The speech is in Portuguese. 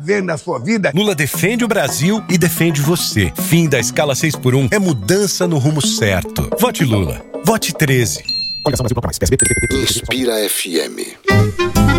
Ver na sua vida. Lula defende o Brasil e defende você. Fim da escala 6x1 é mudança no rumo certo. Vote Lula. Vote 13. Inspira FM.